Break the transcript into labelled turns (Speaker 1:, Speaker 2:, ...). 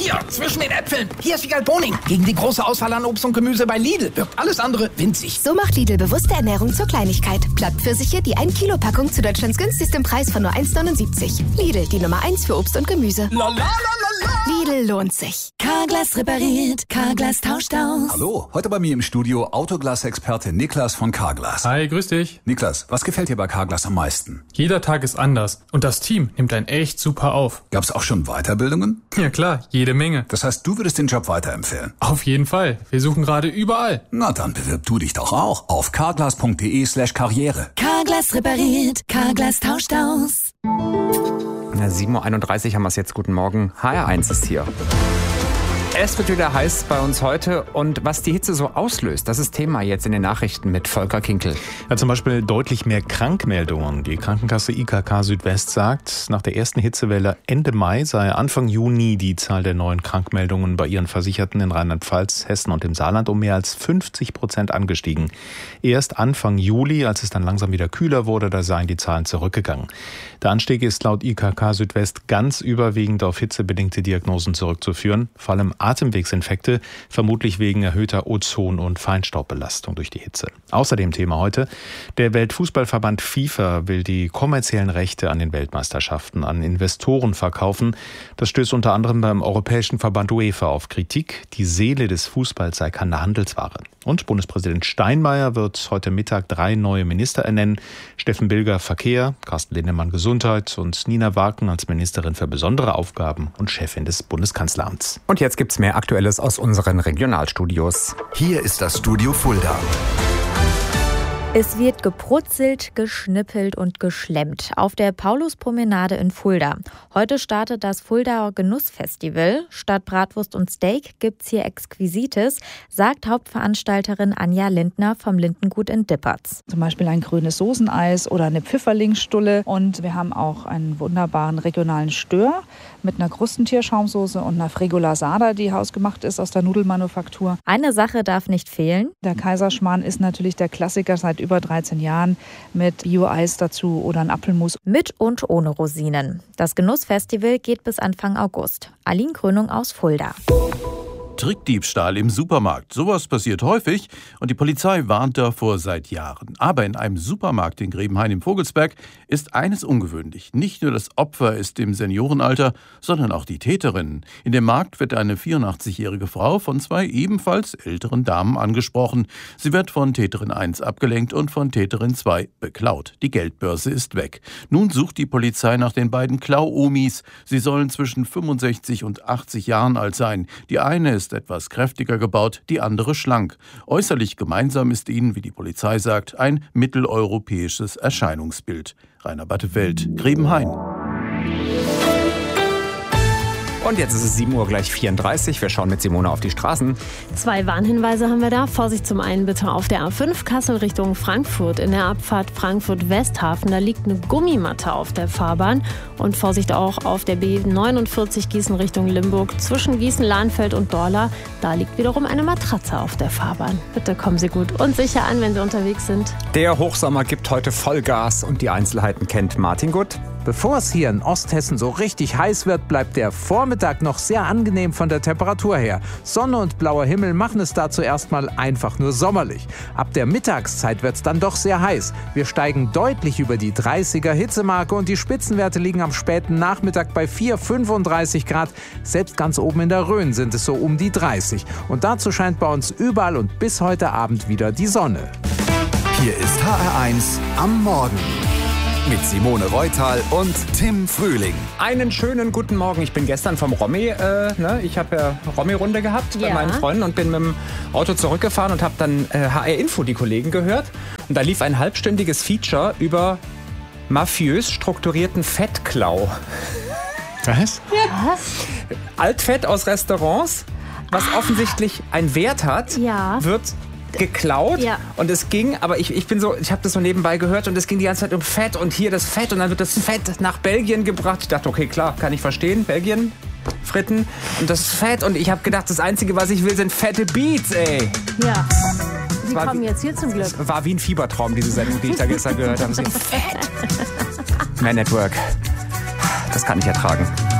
Speaker 1: Hier, zwischen den Äpfeln. Hier ist Wiegald Boning. Gegen die große Auswahl an Obst und Gemüse bei Lidl wirkt alles andere winzig.
Speaker 2: So macht Lidl bewusste Ernährung zur Kleinigkeit. Plattpfirsiche, die 1 Kilo Packung zu Deutschlands günstigstem Preis von nur 1,79. Lidl, die Nummer 1 für Obst und Gemüse. Lidl lohnt sich.
Speaker 3: Carglass repariert, Carglass tauscht aus.
Speaker 4: Hallo, heute bei mir im Studio Autoglas-Experte Niklas von Carglass.
Speaker 5: Hi, grüß dich.
Speaker 4: Niklas, was gefällt dir bei Carglass am meisten?
Speaker 5: Jeder Tag ist anders und das Team nimmt einen echt super auf.
Speaker 4: Gab's auch schon Weiterbildungen?
Speaker 5: Ja klar, jede Menge.
Speaker 4: Das heißt, du würdest den Job weiterempfehlen?
Speaker 5: Auf jeden Fall. Wir suchen gerade überall.
Speaker 4: Na dann bewirb du dich doch auch auf carglass.de/karriere.
Speaker 3: Carglass repariert, Carglass tauscht aus.
Speaker 6: 7.31 Uhr haben wir es jetzt. Guten Morgen. HR1 ist hier. Es wird wieder heiß bei uns heute und was die Hitze so auslöst, das ist Thema jetzt in den Nachrichten mit Volker Kinkel.
Speaker 7: Ja, zum Beispiel deutlich mehr Krankmeldungen. Die Krankenkasse IKK Südwest sagt, nach der ersten Hitzewelle Ende Mai sei Anfang Juni die Zahl der neuen Krankmeldungen bei ihren Versicherten in Rheinland-Pfalz, Hessen und im Saarland um mehr als 50% angestiegen. Erst Anfang Juli, als es dann langsam wieder kühler wurde, da seien die Zahlen zurückgegangen. Der Anstieg ist laut IKK Südwest ganz überwiegend auf hitzebedingte Diagnosen zurückzuführen, vor allem Atemwegsinfekte, vermutlich wegen erhöhter Ozon- und Feinstaubbelastung durch die Hitze. Außerdem Thema heute: Der Weltfußballverband FIFA will die kommerziellen Rechte an den Weltmeisterschaften an Investoren verkaufen. Das stößt unter anderem beim Europäischen Verband UEFA auf Kritik. Die Seele des Fußballs sei keine Handelsware. Und Bundespräsident Steinmeier wird heute Mittag 3 neue Minister ernennen. Steffen Bilger Verkehr, Carsten Linnemann Gesundheit und Nina Waken als Ministerin für besondere Aufgaben und Chefin des Bundeskanzleramts.
Speaker 6: Und jetzt gibt's mehr Aktuelles aus unseren Regionalstudios.
Speaker 8: Hier ist das Studio Fulda.
Speaker 9: Es wird gebrutzelt, geschnippelt und geschlemmt auf der Pauluspromenade in Fulda. Heute startet das Fuldaer Genussfestival. Statt Bratwurst und Steak gibt's hier Exquisites, sagt Hauptveranstalterin Anja Lindner vom Lindengut in Dippertz.
Speaker 10: Zum Beispiel ein grünes Soßeneis oder eine Pfifferlingsstulle. Und wir haben auch einen wunderbaren regionalen Stör mit einer Krustentierschaumsoße und einer Fregola-Sada, die hausgemacht ist aus der Nudelmanufaktur.
Speaker 9: Eine Sache darf nicht fehlen.
Speaker 10: Der Kaiserschmarrn ist natürlich der Klassiker seit über 13 Jahren mit Bio-Eis dazu oder ein Apfelmus.
Speaker 9: Mit und ohne Rosinen. Das Genussfestival geht bis Anfang August. Aline Krönung aus Fulda.
Speaker 11: Trickdiebstahl im Supermarkt. Sowas passiert häufig und die Polizei warnt davor seit Jahren. Aber in einem Supermarkt in Grebenhain im Vogelsberg ist eines ungewöhnlich. Nicht nur das Opfer ist im Seniorenalter, sondern auch die Täterin. In dem Markt wird eine 84-jährige Frau von 2 ebenfalls älteren Damen angesprochen. Sie wird von Täterin 1 abgelenkt und von Täterin 2 beklaut. Die Geldbörse ist weg. Nun sucht die Polizei nach den beiden Klau-Omis. Sie sollen zwischen 65 und 80 Jahren alt sein. Die eine ist etwas kräftiger gebaut, die andere schlank. Äußerlich gemeinsam ist ihnen, wie die Polizei sagt, ein mitteleuropäisches Erscheinungsbild. Rainer Battefeld, Grebenhain.
Speaker 6: Und jetzt ist es 7:34 Uhr. Wir schauen mit Simone auf die Straßen.
Speaker 12: 2 Warnhinweise haben wir da. Vorsicht zum einen bitte auf der A5 Kassel Richtung Frankfurt. In der Abfahrt Frankfurt-Westhafen, da liegt eine Gummimatte auf der Fahrbahn. Und Vorsicht auch auf der B49 Gießen Richtung Limburg. Zwischen Gießen-Lahnfeld und Dorla, da liegt wiederum eine Matratze auf der Fahrbahn. Bitte kommen Sie gut und sicher an, wenn Sie unterwegs sind.
Speaker 6: Der Hochsommer gibt heute Vollgas und die Einzelheiten kennt Martin Gutt.
Speaker 13: Bevor es hier in Osthessen so richtig heiß wird, bleibt der Vormittag noch sehr angenehm von der Temperatur her. Sonne und blauer Himmel machen es dazu erstmal einfach nur sommerlich. Ab der Mittagszeit wird es dann doch sehr heiß. Wir steigen deutlich über die 30er Hitzemarke und die Spitzenwerte liegen am späten Nachmittag bei 35 Grad. Selbst ganz oben in der Rhön sind es so um die 30. Und dazu scheint bei uns überall und bis heute Abend wieder die Sonne.
Speaker 8: Hier ist HR1 am Morgen. Mit Simone Reutal und Tim Frühling.
Speaker 6: Einen schönen guten Morgen. Ich bin gestern vom Romy, ich habe ja Romy-Runde gehabt bei meinen Freunden und bin mit dem Auto zurückgefahren und habe dann HR Info, die Kollegen, gehört. Und da lief ein halbstündiges Feature über mafiös strukturierten Fettklau.
Speaker 7: Was?
Speaker 6: Ja. Altfett aus Restaurants, was offensichtlich einen Wert hat, wird geklaut und es ging, aber ich habe das so nebenbei gehört und es ging die ganze Zeit um Fett und hier das Fett und dann wird das Fett nach Belgien gebracht. Ich dachte, okay, klar, kann ich verstehen, Belgien, Fritten und das Fett und ich habe gedacht, das Einzige, was ich will, sind fette Beats, ey.
Speaker 12: Ja. Sie kommen jetzt hier zum Glück.
Speaker 6: Es war wie ein Fiebertraum, diese Sendung, die ich da gestern gehört habe. Fett. Man at Work. Das kann ich ertragen.